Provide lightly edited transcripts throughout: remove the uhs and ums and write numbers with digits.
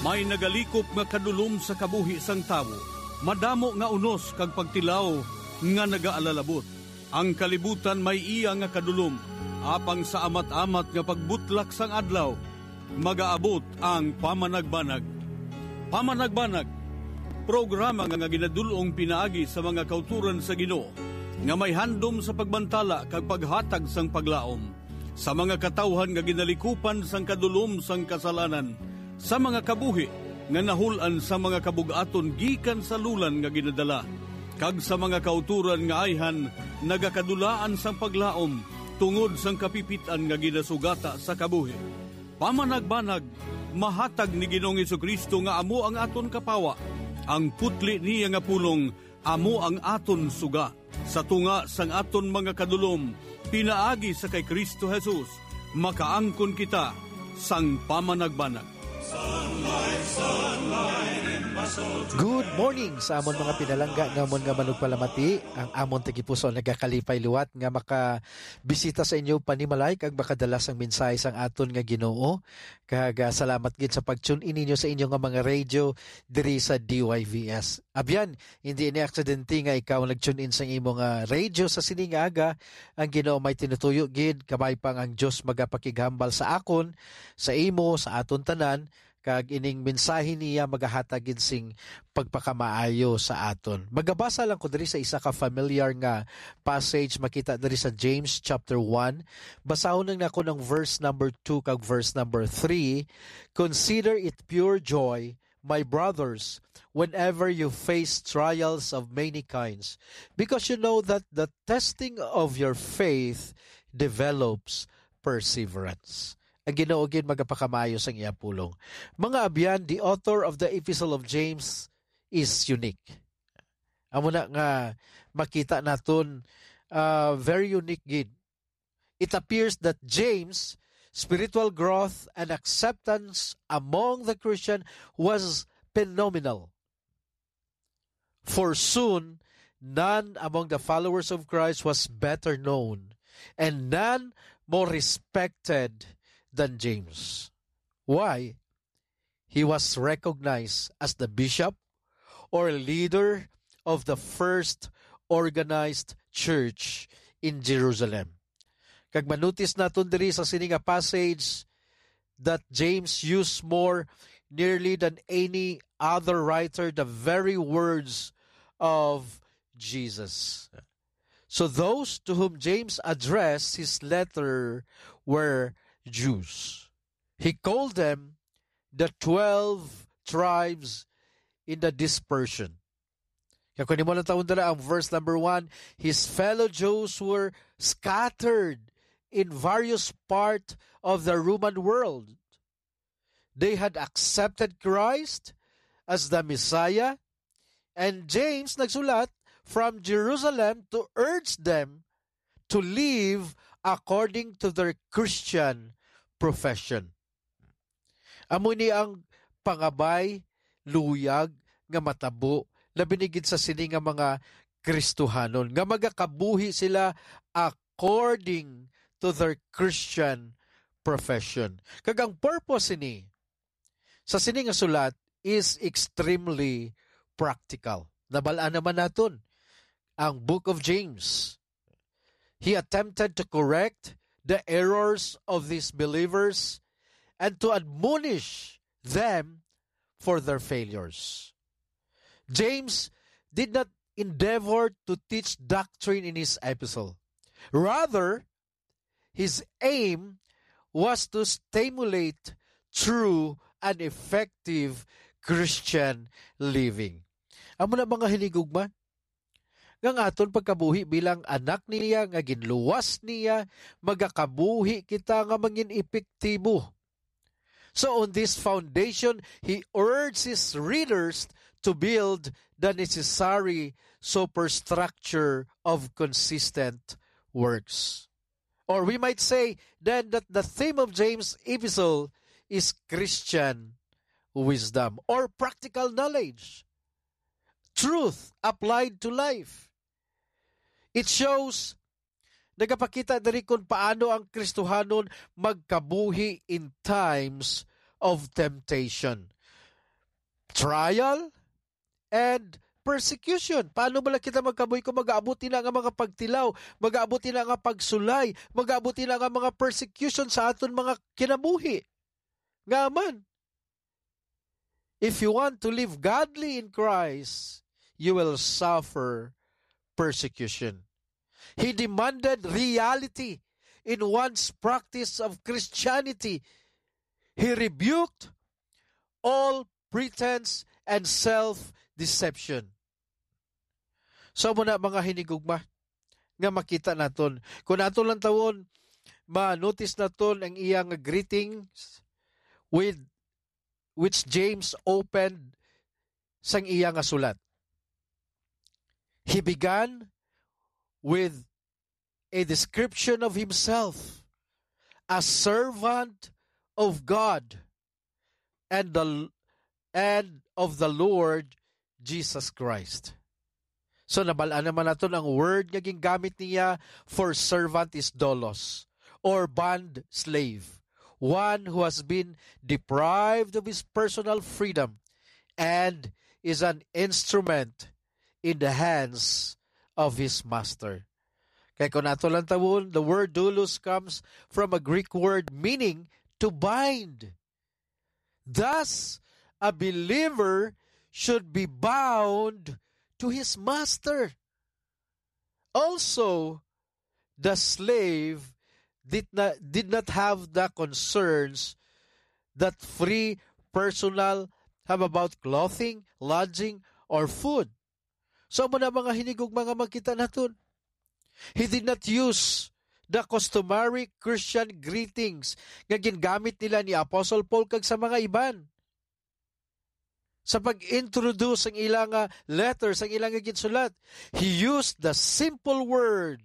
May nagalikop nga kadulom sa kabuhi sang tawo, madamo nga unos kag pagtilaw nga nagaalalabot. Ang kalibutan may iya nga kadulom, apang sa amat-amat nga pagbutlak sang adlaw, magaabot ang pamanagbanag. Pamanagbanag, programa nga ginadulong pinaagi sa mga kauturan sa Ginoo, nga may handom sa pagbantala kag paghatag sang paglaom, sa mga katawhan nga ginalikupan sang kadulom sang kasalanan, sa mga kabuhi nga nahulan sa mga kabugaton gikan sa lulan nga ginadala, kag sa mga kauturan nga ayhan nagakadulaan sang paglaom tungod sang kapipitan nga ginasugata sa kabuhi. Pamanagbanag, mahatag ni Ginoong Jesucristo nga amo ang aton kapawa, ang putli niya nga pulong amo ang aton suga. Sa tunga sang aton mga kadulom, pinaagi sa kay Kristo Jesus, makaangkon kita sang pamanagbanag. Sunlight, sunlight in my soul. Good morning sa amon mga pinalangga nga amon nga manugpalamati, ang amon tagipuso nagakalipay luwat nga makabisita sa inyo panimalay kag makadala sang mensahe sang aton nga Ginoo. Kag salamat gid sa pag-tune in ninyo sa inyo nga mga radio diri sa DYVS. Abyan, hindi ini aksidente nga ikaw nag-tune in sa imong radio sa sining aga. Ang Ginoo may tinutuyo gid, kamay pang ang Dios magapakighambal sa akon, sa imo, sa aton tanan, kag ining mensahe niya magahatagin sing pagpakamaayo sa aton. Magabasa lang ko diri sa isa ka familiar nga passage, makita diri sa James chapter 1. Basahon lang nako ng verse number 2 kag verse number 3. Consider it pure joy, my brothers, whenever you face trials of many kinds, because you know that the testing of your faith develops perseverance. Ang Ginoo gid magapakamayo sang iya pulong. Mga abyan, the author of the Epistle of James is unique. Amo na nga makita naton very unique gid. It appears that James' spiritual growth and acceptance among the Christian was phenomenal. For soon, none among the followers of Christ was better known, and none more respected than James. Why? He was recognized as the bishop or leader of the first organized church in Jerusalem. Kag manutis naton diri sa sining passage that James used more nearly than any other writer the very words of Jesus. So those to whom James addressed his letter were Jews. He called them the 12 tribes in the dispersion. Kaya kung mo lang taon dala ang verse number 1, his fellow Jews were scattered in various parts of the Roman world. They had accepted Christ as the Messiah, and James nagsulat from Jerusalem to urge them to live according to their Christian profession. Amo ni ang pangabay, luyag, nga matabo, na binigid sa sini nga mga Kristohanon, nga magakabuhi sila according to their Christian profession. Kag ang purpose ni sa sini nga sulat is extremely practical. Nabalaan naman naton ang Book of James. He attempted to correct the errors of these believers and to admonish them for their failures. James did not endeavor to teach doctrine in his epistle. Rather, his aim was to stimulate true and effective Christian living. Amo na mga hinigugma, nga aton pagkabuhi bilang anak niya, nga ginluwas niya, magakabuhi kita nga mangin epektibo. So on this foundation, he urged his readers to build the necessary superstructure of consistent works. Or we might say then that the theme of James' epistle is Christian wisdom or practical knowledge. Truth applied to life. It shows, nagapakita na rin kung paano ang Kristohanon magkabuhi in times of temptation. trial, and persecution. Paano bala kita magkabuhi kung mag-aabuti na nga mga pagtilaw, mag-aabuti na nga pagsulay, mag-aabuti na nga mga persecution sa aton mga kinabuhi? Nga man, if you want to live godly in Christ, you will suffer persecution. He demanded reality in one's practice of Christianity. He rebuked all pretense and self-deception. So muna mga hinigugma nga makita naton. Kung naton lang tawon, ma-notice naton ang iyang greetings with which James opened sang iyang sulat. He began with a description of himself as servant of God and of the Lord Jesus Christ. So nabalaan naman natin ang word nga gingamit niya for servant is doulos or bond slave. One who has been deprived of his personal freedom and is an instrument in the hands of his master. Kaya kung nato lang tawon, the word doulos comes from a Greek word meaning to bind. Thus, a believer should be bound to his master. Also, the slave did not have the concerns that free personal have about clothing, lodging, or food. So, muna mga hinigog mga makita natin. He did not use the customary Christian greetings nga gingamit nila ni Apostle Paul kag sa mga iban. Sa pag-introduce ang ilang letters, ang ilang ginsulat, he used the simple word,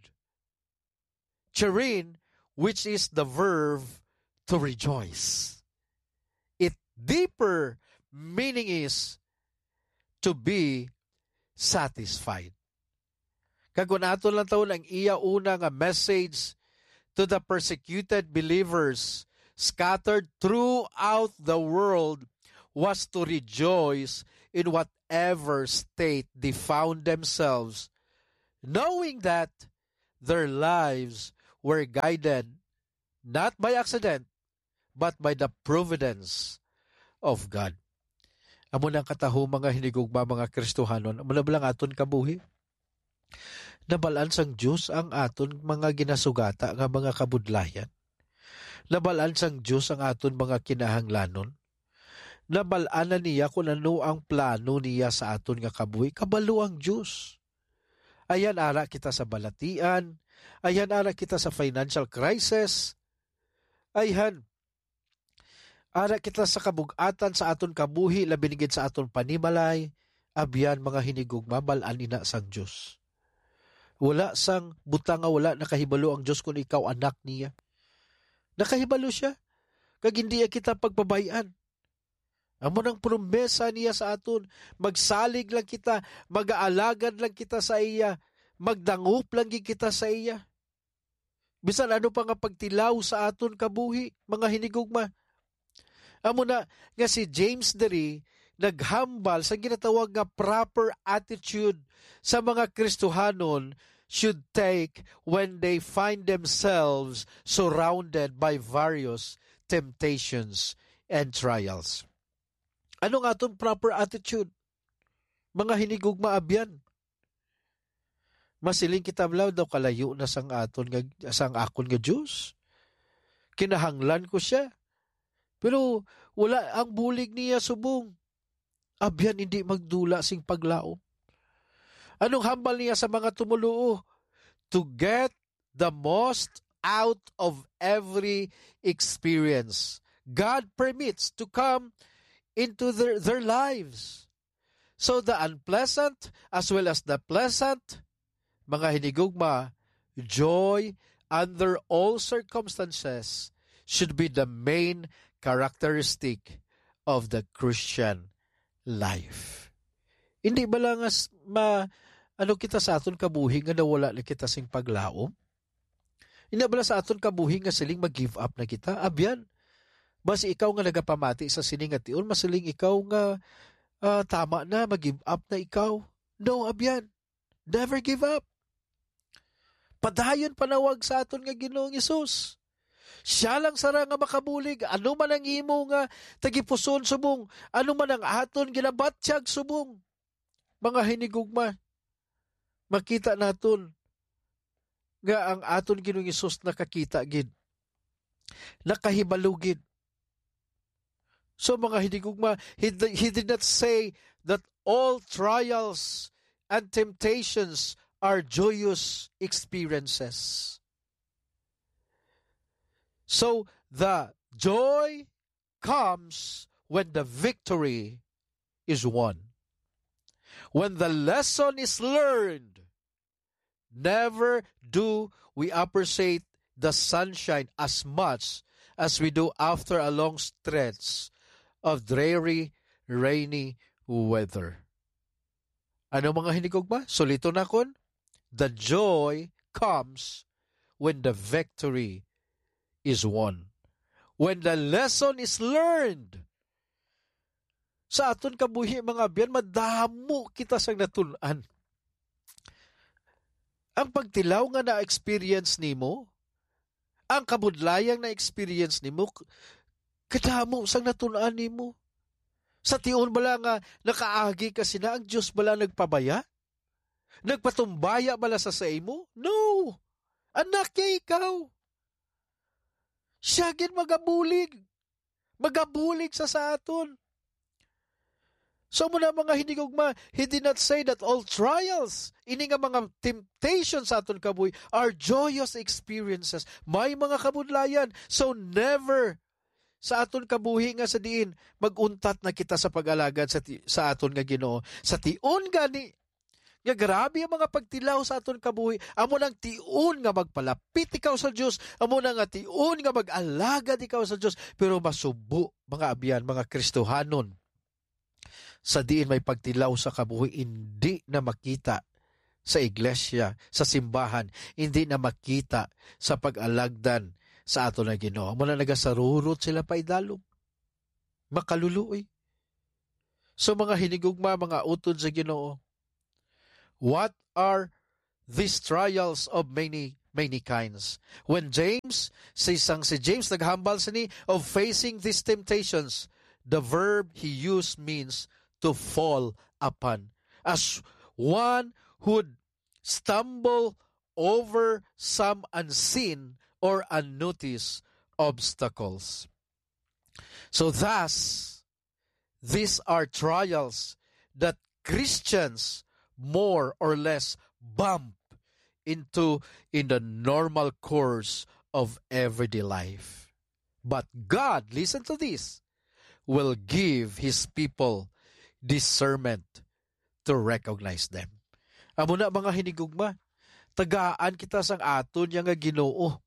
charin, which is the verb to rejoice. Its deeper meaning is to be satisfied. Kung ato lang taon ang iya una nga message to the persecuted believers scattered throughout the world was to rejoice in whatever state they found themselves, knowing that their lives were guided not by accident, but by the providence of God. Amo nang kataho mga hinigugma mga Kristohanon, amo na bilang aton kabuhi. Nabalaan sang Diyos ang aton mga ginasugata nga mga kabudlayan. Nabalaan sang Diyos ang aton mga kinahanglanon. Nabalaan na niya kung ano ang plano niya sa aton nga kabuhi. Kabalo ang Diyos. Ayan ara kita sa balatian. Ayan ara kita sa financial crisis. Ayan ara kita sa kabugatan sa aton kabuhi, labinigid sa aton panimalay. Abyan mga hinigugma, balaan ina sang Diyos. Wala sang butang nga wala nakahibalo ang Diyos kung ikaw anak niya. Nakahibalo siya. Kag hindi kita pagbabayan. Amo nang promesa niya sa aton, magsalig lang kita, mag-aalagad lang kita sa iya, magdangup lang kita sa iya. Bisan ano pa nga pagtilaw sa aton kabuhi, mga hinigugma. Amo na nga si James diri naghambal sa ginatawag nga proper attitude sa mga Kristohanon should take when they find themselves surrounded by various temptations and trials. Ano nga itong proper attitude? Mga hinigugma abyan. Masiling kitablaw daw kalayo na sang akon nga Diyos. Kinahanglan ko siya. Pero wala ang bulig niya subong. Abyan hindi magdula sing paglao. Anong hambal niya sa mga tumuluo? To get the most out of every experience God permits to come into their lives. So the unpleasant as well as the pleasant, mga hinigugma, joy under all circumstances should be the main characteristic of the Christian life. Hindi ba lang kita sa aton kabuhi nga nawala na kita sing paglaom? Hindi ba lang sa aton kabuhi nga siling mag-give up na kita? Abyan. Basi ikaw nga nagapamati sa sining at iyon, masiling ikaw nga Tama na, mag-give up na ikaw. No, abyan. Never give up. Padayon panawag sa aton nga Ginoong Hesus. Siya lang sara nga makabulig. Ano man ang imo nga tagipuson subong. Ano man ang aton ginabatsyag subong. Mga hinigugma. Makita naton nga ang aton Ginoong Hesus nakakita gid. Nakahibalugid. So mga hinigugma, he did not say that all trials and temptations are joyous experiences. So the joy comes when the victory is won. When the lesson is learned, never do we appreciate the sunshine as much as we do after a long stretch of dreary, rainy weather. Ano mga hinigugma? Sulito na kon? The joy comes when the victory is won. When the lesson is learned. Sa aton kabuhi mga biyan, madamo kita sang natunan. Ang pagtilaw nga na-experience nimo, ang kabudlayang na-experience nimo, kadamo sang natunan nimo. Sa tiyon bala nga nakaagi kasi na ang Diyos bala nagpabaya? Nagpatumbaya bala sa imo? No! Anak niya ikaw. Siya gin magabulig. Magabulig sa aton. So muna mga hinigugma, he did not say that all trials, ini nga mga temptations sa aton kabuhi, are joyous experiences. May mga kabudlayan. So never sa aton kabuhi nga sa diin, maguntat na kita sa pag-alagad sa aton nga Ginoo. Sa tion gani, nga grabe ang mga pagtilaw sa aton kabuhi, amo nang tion nga magpalapit ikaw sa Dios, amo nang tion nga mag-alagad ikaw sa Dios, pero masubo mga abyan, mga Kristohanon, sa diin may pagtilaw sa kabuhi, hindi na makita sa iglesia, sa simbahan, hindi na makita sa pag-alagdan sa aton na Ginoo. Muna nagasarurot sila pa idalom. Makaluluoy. So mga hinigugma, mga utod sa Ginoo, what are these trials of many kinds? When James, si James naghambal sa ni of facing these temptations, the verb he used means to fall upon. As one who'd stumble over some unseen or unnoticed obstacles. So thus, these are trials that Christians more or less bump into in the normal course of everyday life. But God, listen to this, will give His people discernment to recognize them. Amo na mga hinigugma, tagaan kita sang aton yang nga Ginoo.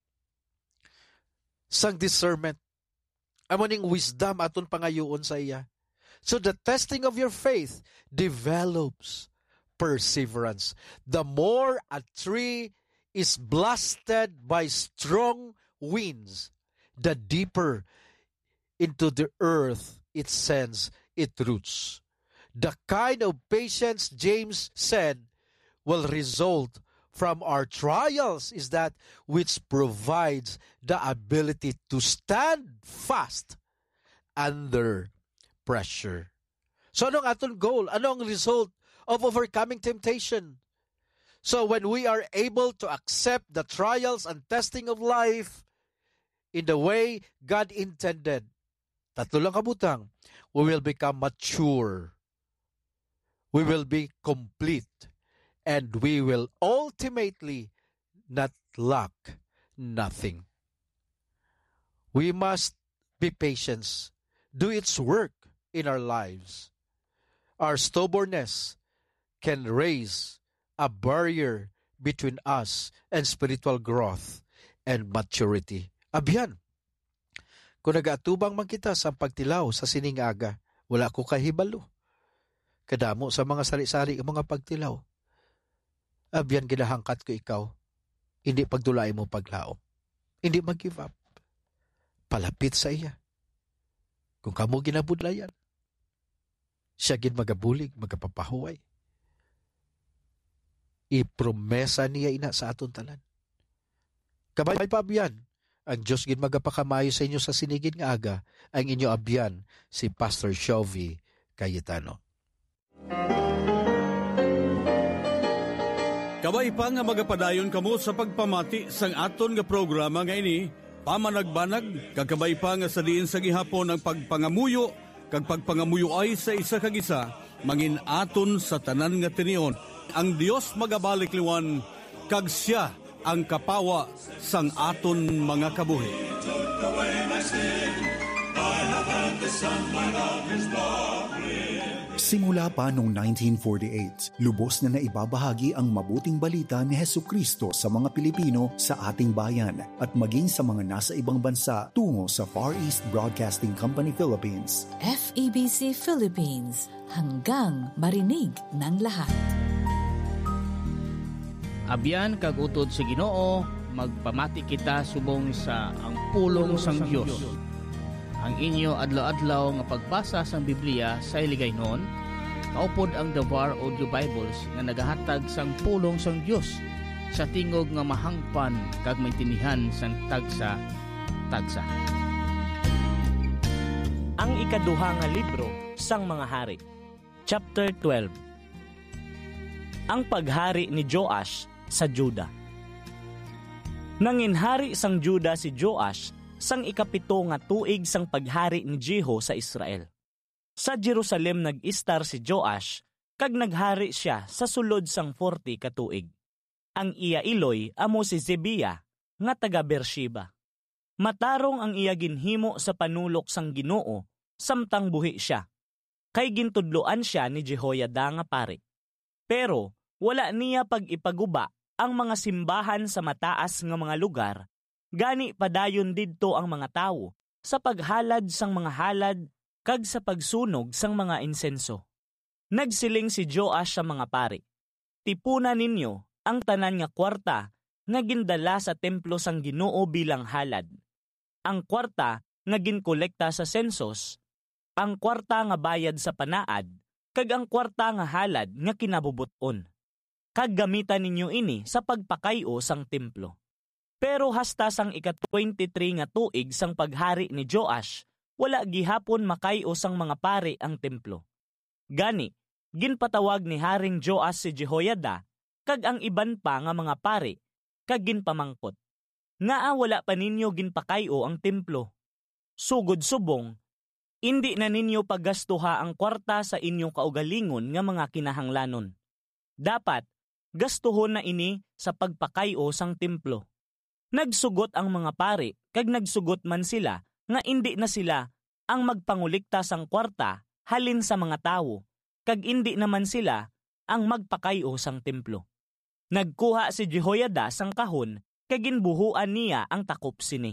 Sang discernment. Amo ning wisdom aton pangayoon sa iya. So the testing of your faith develops perseverance. The more a tree is blasted by strong winds, the deeper into the earth it sends its roots. The kind of patience, James said, will result from our trials is that which provides the ability to stand fast under pressure. So anong aton goal? Anong result of overcoming temptation? So when we are able to accept the trials and testing of life in the way God intended, tatlo lang kabutang, we will become mature. We will be complete. And we will ultimately not lack nothing. We must be patient. Do its work in our lives. Our stubbornness can raise a barrier between us and spiritual growth and maturity. Abyan, kung nag-atubang man kita sa pagtilaw sa sining aga, wala ko kahibalo. Kadamo sa mga sari-sari mga pagtilaw. Abyan, ginahangkat ko ikaw. Hindi pagdulay mo paglao. Hindi mag-give up. Palapit sa iya. Kung kamo ginabudlayan. Siya gid magabulig, magapapahuway. Ipromesa niya ina sa aton talan. Kabay pa abyan, ang Diyos gid magapakamayo sa inyo sa sinigid nga aga, ang inyo abyan si Pastor Shelby Cayetano. Kabay pa nga magapadayon kamo sa pagpamati sang aton nga programa nga ini, pamanagbanag, kagabay pa nga sa diin sa gihapon ang pagpangamuyo, kag pagpangamuyo ay sa isa kag isa, mangin aton sa tanan nga tinion. Ang Dios magabalik liwan, kag siya ang kapawa sang aton mga kabuhi. Simula pa noong 1948, lubos na naibabahagi ang mabuting balita ni Hesukristo sa mga Pilipino sa ating bayan at maging sa mga nasa ibang bansa tungo sa Far East Broadcasting Company Philippines. FEBC Philippines, hanggang marinig ng lahat. Abyan kag utod sa Ginoo, magpamati kita subong sa ang pulong sang Dios. Ang inyo adlaw-adlaw nga pagbasa sang Biblia sa iligaynon, kaupod ang The Var Audio Bibles nga nagahatag sang pulong sang Dios sa tingog nga mahangpan kag maintindihan sang tagsa. Ang ikaduha nga libro sang mga hari. Chapter 12. Ang paghari ni Joash sa Juda. Nanginhari sang Juda si Joash sang ikapito nga tuig sang paghari ni Jeho sa Israel. Sa Jerusalem nag-istar si Joash, kag naghari siya sa sulod sang 40 ka tuig. Ang iya iloy amo si Zebia nga taga Beersheba. Matarong ang iya ginhimo sa panulok sang Ginoo samtang buhi siya. Kay gintudloan siya ni Jehoiada nga pari. Pero wala niya pag-ipaguba ang mga simbahan sa mataas nga mga lugar, gani padayon didto ang mga tawo sa paghalad sang mga halad kag sa pagsunog sang mga insenso. Nagsiling si Joash sa mga pari, "Tipuna ninyo ang tanan nga kwarta nga gindala sa templo sang Ginoo bilang halad. Ang kwarta nga ginkolekta sa sensos, ang kwarta nga bayad sa panaad, kag ang kwarta nga halad nga kinabubuton. Kag gamitan ninyo ini sa pagpakayo sang templo." Pero hasta sang ika-23 nga tuig sang paghari ni Joash, wala gihapon makayo sang mga pari ang templo. Gani, ginpatawag ni Haring Joash si Jehoiada, kag ang iban pa nga mga pari, kag ginpamangkot. Ngaa wala pa ninyo ginpakayo ang templo. Sugod subong, hindi na ninyo paggastuha ang kwarta sa inyong kaugalingon nga mga kinahanglanon. Dapat, gastuhon na ini sa pagpakayo sang templo. Nagsugot ang mga pari, kag nagsugot man sila nga indi na sila ang magpangulikta sang kwarta halin sa mga tawo, kag indi naman sila ang magpakayo sang templo. Nagkuha si Jehoiada sang kahon, kag ginbuhuan niya ang takop sini.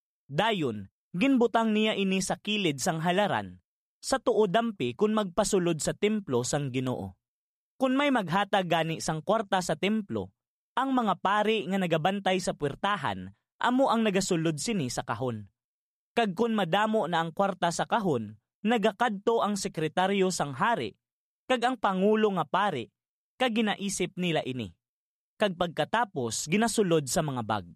Dayon, ginbutang niya ini sa kilid sang halaran, sa tuo dampi kun magpasulod sa templo sang Ginoo. Kun may maghatag gani sang kwarta sa templo, ang mga pari nga nagabantay sa puwertahan, amo ang nagasulod sini sa kahon. Kag kun madamo na ang kwarta sa kahon, nagakadto ang sekretaryo sang hari, kag ang pangulo nga pari, kag ginaisip nila ini. Kag pagkatapos, ginasulod sa mga bag.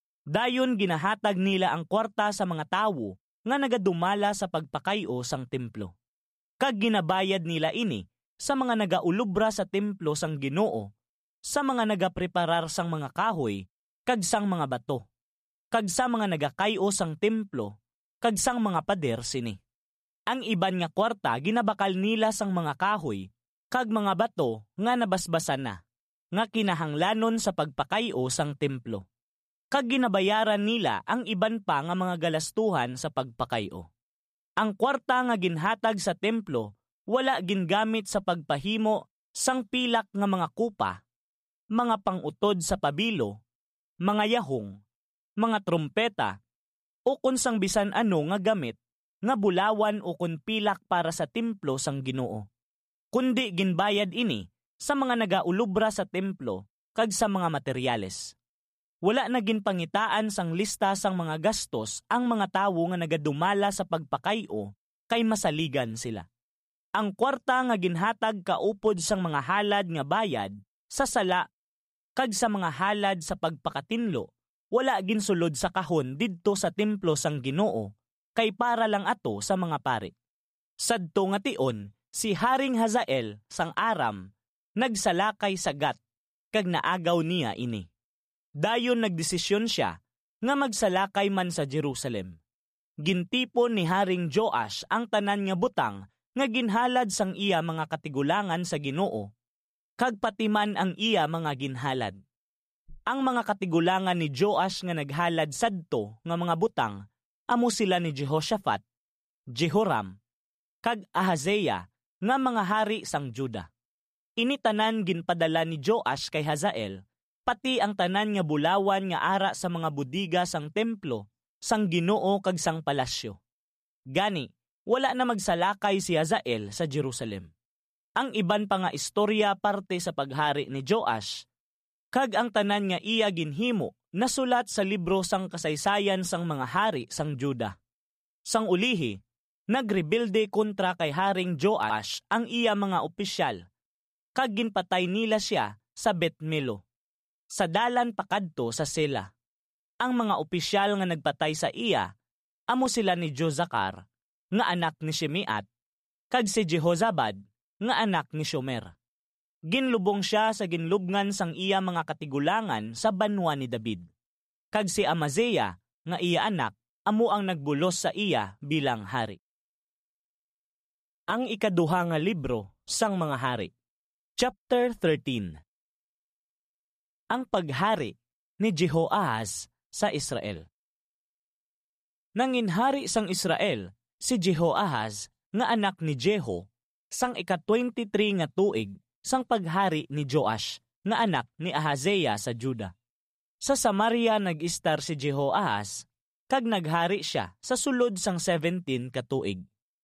Dayon ginahatag nila ang kwarta sa mga tawo nga nagadumala sa pagpakayo sang templo. Kag ginabayad nila ini sa mga nagaulubra sa templo sang Ginoo, sa mga nagapreparar sang mga kahoy, kag sang mga bato, kag sa mga nagakayo sang templo, kag sang mga pader sini. Ang iban nga kwarta ginabakal nila sang mga kahoy, kag mga bato nga nabasbasan na, nga kinahanglanon sa pagpakayo sang templo. Kag ginabayaran nila ang iban pa nga mga galastuhan sa pagpakayo. Ang kwarta nga ginhatag sa templo, wala gingamit sa pagpahimo sang pilak nga mga kupa, mga pangutod sa pabilo, mga yahong, mga trompeta, o kun sang bisan ano nga gamit, nga bulawan o kun pilak para sa templo sang Ginoo. Kundi ginbayad ini sa mga nagaulubra sa templo kag sa mga materyales. Wala na ginpangitaan sang lista sang mga gastos ang mga tawo nga nagadumala sa pagpakayo kay masaligan sila. Ang kwarta nga ginhatag kaupod sang mga halad nga bayad sa sala kag sa mga halad sa pagpakatinlo, wala ginsulod sa kahon didto sa templo sang Ginoo, kay para lang ato sa mga pari. Sadto nga tion, si Haring Hazael sang Aram nagsalakay sa Gat, kag naagaw niya ini. Dayon nagdesisyon siya nga magsalakay man sa Jerusalem. Gintipon ni Haring Joash ang tanan nga butang nga ginhalad sang iya mga katigulangan sa Ginoo, kag patiman ang iya mga ginhalad. Ang mga katigulangan ni Joash nga naghalad sadto nga mga butang, amo sila ni Jehoshaphat, Jehoram, kag Ahaziah nga mga hari sang Juda. Ini tanan ginpadala ni Joash kay Hazael, pati ang tanan nga bulawan nga ara sa mga budiga sang templo, sang Ginoo kag sang palasyo. Gani, wala na magsalakay si Hazael sa Jerusalem. Ang iban pa nga istorya parte sa paghari ni Joash, kag ang tanan nga iya ginhimo nasulat sa libro sang kasaysayan sang mga hari sang Juda. Sang ulihi, nagrebelde kontra kay Haring Joash ang iya mga opisyal, kag ginpatay nila siya sa Bet-Milo, sa dalan pakadto sa Sela. Ang mga opisyal nga nagpatay sa iya, amo sila ni Jozakar, nga anak ni Shimeat, kag si Jehozabad, nga anak ni Shomer. Ginlubong siya sa ginlubngan sang iya mga katigulangan sa banwa ni David. Kag si Amaziah, nga iya anak, amo ang nagbulos sa iya bilang hari. Ang ikaduha nga libro sang mga hari. Chapter 13. Ang paghari ni Jehoahaz sa Israel. Nanginhari sang Israel si Jehoahaz nga anak ni Jeho sang ika-23 nga tuig sang paghari ni Joash nga anak ni Ahaziah sa Juda. Sa Samaria nag-istar si Jehoahaz kag naghari siya sa sulod sang 17 ka tuig.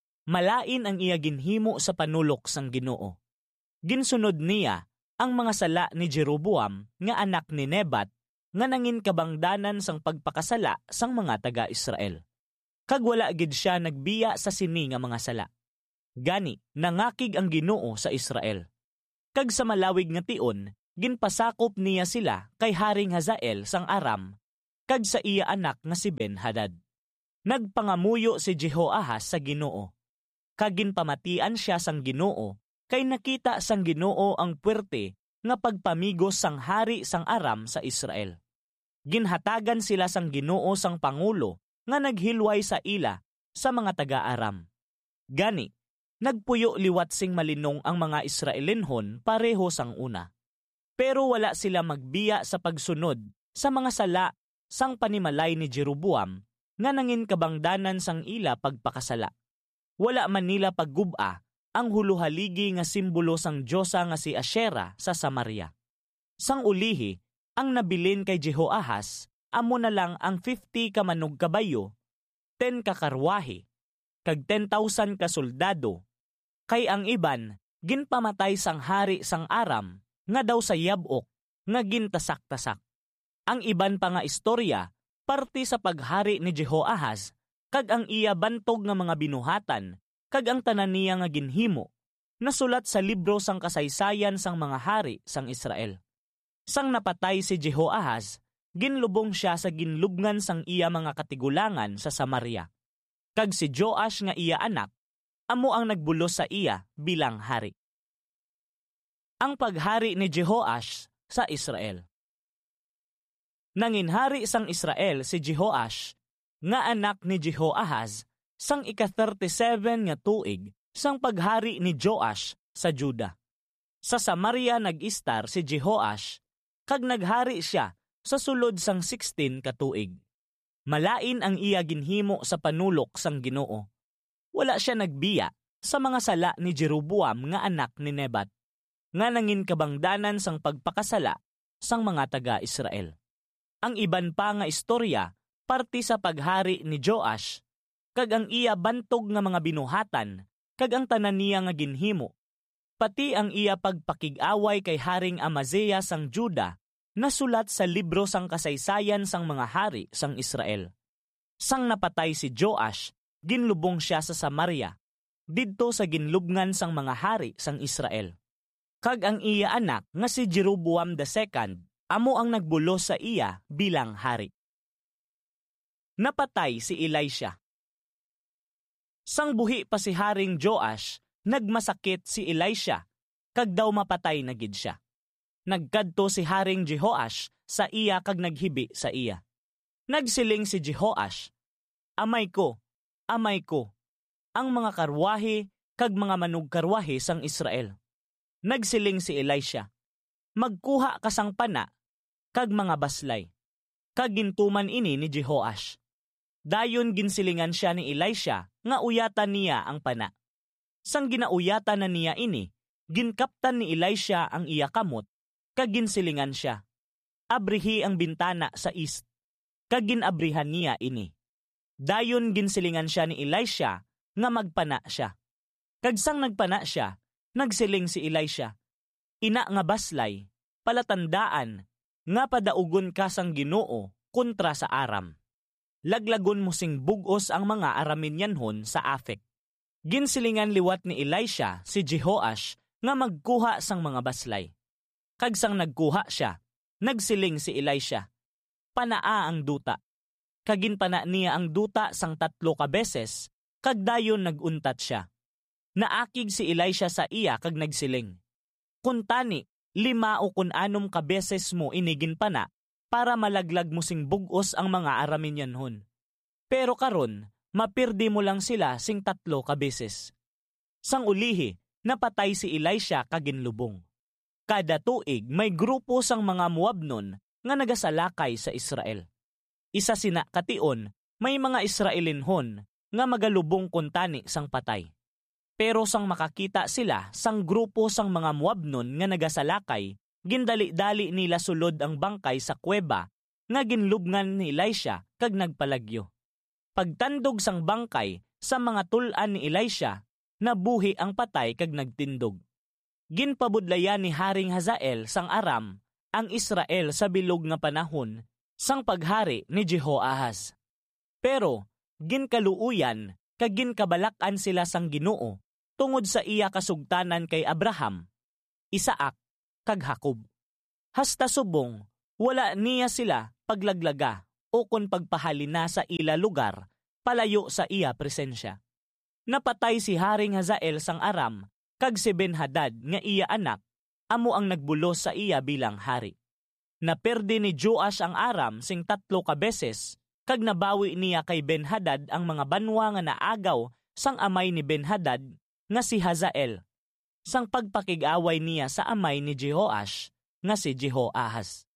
Malain ang iya ginhimo sa panulok sang Ginoo. Ginsunod niya ang mga sala ni Jeroboam nga anak ni Nebat nga nangin kabangdanan sang pagpakasala sang mga taga-Israel. Kag wala gid siya nagbiya sa sini nga mga sala. Gani, nangakig ang Ginoo sa Israel. Kag sa malawig nga tion, ginpasakop niya sila kay Haring Hazael sang Aram, kag sa iya anak nga si Ben-Hadad. Nagpangamuyo si Jehoahaz sa Ginoo, kag ginpamatian siya sang Ginoo, kay nakita sang Ginoo ang puwerte nga pagpamigos sang hari sang Aram sa Israel. Ginhatagan sila sang Ginoo sang pangulo nga naghilway sa ila sa mga taga-Aram. Gani, nagpuyo liwat sing malinong ang mga Israelinhon pareho sang una. Pero wala sila magbiya sa pagsunod sa mga sala sang panimalay ni Jeroboam nga nangin kabangdanan sang ila pagpakasala. Wala man nila pagguba ang huluhaligi nga simbolo sang Diyosa nga si Asherah sa Samaria. Sang ulihi, ang nabilin kay Jehoahaz, amo na lang ang 50 ka manog kabayo, 10 ka karwahe, kag 10,000 ka soldado, kay ang iban, ginpamatay sang hari sang Aram, nga daw sa Yabok, nga gintasak-tasak. Ang iban pa nga istorya, parte sa paghari ni Jehoahaz, kag ang iya bantog nga mga binuhatan, kag ang tanan niya nga ginhimo, nasulat sa libro sang kasaysayan sang mga hari sang Israel. Sang napatay si Jehoahaz, ginlubong siya sa ginlubngan sang iya mga katigulangan sa Samaria. Kag si Joash nga iya anak, amo ang nagbulos sa iya bilang hari. Ang paghari ni Jehoash sa Israel. Nanginhari sang Israel si Jehoash, nga anak ni Jehoahaz, sang ika-37 nga tuig sang paghari ni Joash sa Juda. Sa Samaria nag-istar si Jehoash, kag naghari siya sa sulod sang 16 ka tuig. Malain ang iya ginhimo sa panulok sang Ginoo. Wala siya nagbiya sa mga sala ni Jeroboam nga anak ni Nebat, nga nangin kabangdanan sang pagpakasala sang mga taga-Israel. Ang iban pa nga istorya, parte sa paghari ni Joash, kag ang iya bantog nga mga binuhatan, kag ang tanan niya nga ginhimo, pati ang iya pagpakig-away kay Haring Amaziah sang Juda, nasulat sa libro sang kasaysayan sang mga hari sang Israel. Sang napatay si Joash, ginlubong siya sa Samaria, didto sa ginlubngan sang mga hari sang Israel. Kag ang iya anak nga si Jeroboam II, amo ang nagbulos sa iya bilang hari. Napatay si Elisha. Sang buhi pa si Haring Joash, nagmasakit si Elisha, kag daw mapatay na gid siya. Nagkadto si Haring Jehoash sa iya kag naghibi sa iya. Nagsiling si Jehoash, amay ko, ang mga karwahe kag mga manugkarwahe sang Israel. Nagsiling si Elisha, magkuha ka sang pana, kag mga baslay. Kag gintuman ini ni Jehoash. Dayon ginsilingan siya ni Elisha nga uyatan niya ang pana. Sang ginauyatan na niya ini, ginkaptan ni Elisha ang iya kamot, kag ginsilingan siya. Abrihi ang bintana sa east, kag ginabrihan niya ini. Dayon ginsilingan siya ni Elisha nga magpana siya. Kag sang nagpana siya, nagsiling si Elisha, ina nga baslay, palatandaan, nga padaugon ka sang Ginoo kontra sa Aram. Laglagon mo sing bugos ang mga Araminyanhon sa Afek. Ginsilingan liwat ni Elisha si Jehoash nga magkuha sang mga baslay. Kag sang nagkuha siya, nagsiling si Elisha, panaa ang duta. Kaginpana niya ang duta sang 3 beses, kag dayon naguntat siya. Naakig si Elisha sa iya kag nagsiling, kuntani, 5 o kun 6 beses mo inigin pana, para malaglag mo sing bugos ang mga Araminyanhon. Pero karon, mapirdi mo lang sila sing 3 beses. Sang ulihi, napatay si Elisha kaginlubong. Kada tuig may grupo sang mga Moabnon nga nagasalakay sa Israel. Isa sina kation, may mga Israelinhon nga magalubong kuntani sang patay. Pero sang makakita sila sang grupo sang mga Moabnon nga nagasalakay, gindali-dali nila sulod ang bangkay sa kuweba nga ginlubngan ni Elisha kag nagpalagyo. Pagtandog sang bangkay sa mga tulan ni Elisha, nabuhi ang patay kag nagtindog. Ginpabudlayan ni Haring Hazael sang Aram ang Israel sa bilog nga panahon sang paghari ni Jehoahaz. Pero ginkaluuyan kag ginkabalakan sila sang Ginoo tungod sa iya kasugtanan kay Abraham, Isaak kag Jacob. Hasta subong, wala niya sila paglaglaga o kon pagpahalina sa ila lugar, palayo sa iya presensya. Napatay si Haring Hazael sang Aram, kag si Ben-Hadad nga iya anak, amo ang nagbulos sa iya bilang hari. Naperde ni Joash ang Aram sing 3 beses, kag nabawi niya kay Ben-Hadad ang mga banwa nga naagaw sang amay ni Ben-Hadad nga si Hazael, sang pagpakig-away niya sa amay ni Jehoash nga si Jehoahaz.